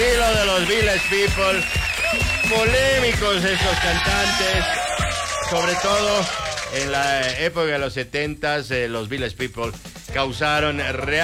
estilo de los Village People. Polémicos estos cantantes, sobre todo en la época de los 70s, los Village People causaron